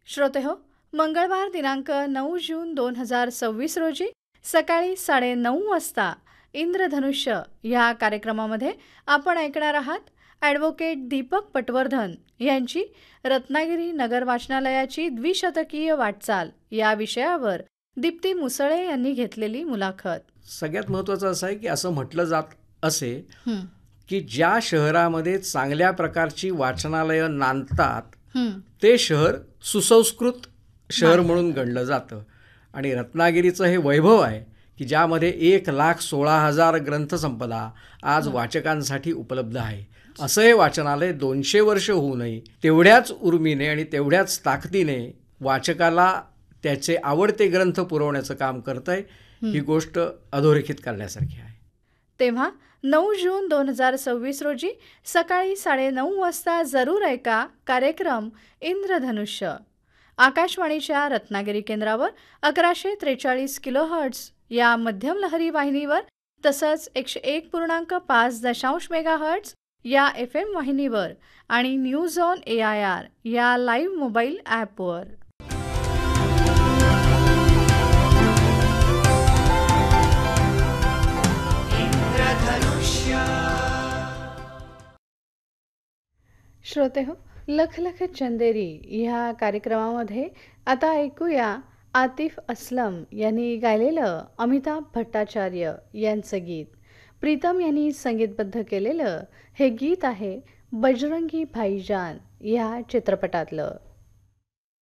श्रोतेहो, मंगळवार दिनांक 9 जून 2026 रोजी सकाळी 9:30 वाजता इंद्रधनुष्य या कार्यक्रमामध्ये आपण ऐकणार आहात ॲडव्होकेट दीपक पटवर्धन यांची रत्नागिरी नगर वाचनालयाची द्विशतकीय वाटचाल या विषयावर दीप्ती मुसळे यांनी घेतलेली मुलाखत. सगळ्यात महत्त्वाचं असं आहे की असं म्हटलं जात असे हं, की ज्या शहरामध्ये चांगल्या प्रकारची वाचनालयं नांदतात हं, ते शहर सुसंस्कृत शहर म्हणून गणलं जातं. आणि रत्नागिरीचं हे वैभव आहे की ज्यामध्ये 1,16,000 ग्रंथसंपदा आज वाचकांसाठी उपलब्ध आहे. असं हे वाचनालय 200 वर्ष होऊनही तेवढ्याच उर्मीने आणि तेवढ्याच ताकदीने वाचकाला त्याचे आवडते ग्रंथ पुरवण्याचं काम करतं आहे. ही गोष्ट अधोरेखित करण्यासारखी आहे. तेव्हा 9 जून 2026 रोजी सकाळी 9:30 वाजता जरूर ऐका कार्यक्रम इंद्रधनुष्य. आकाशवाणीच्या रत्नागिरी केंद्रावर 1143 किलोहर्ट्झ या मध्यम लहरी वाहिनीवर तसंच 101.5 मेगाहर्ट्झ या FM वाहिनीवर आणि न्यूज ऑन AIR या लाईव्ह मोबाईल ॲपवर. श्रोतेहो, लख लख चंदेरी ह्या कार्यक्रमामध्ये आता ऐकूया आतिफ अस्लम यांनी गायलेलं अमिताभ भट्टाचार्य यांचं गीत. प्रीतम यांनी संगीतबद्ध केलेलं हे गीत आहे बजरंगी भाईजान या चित्रपटातलं.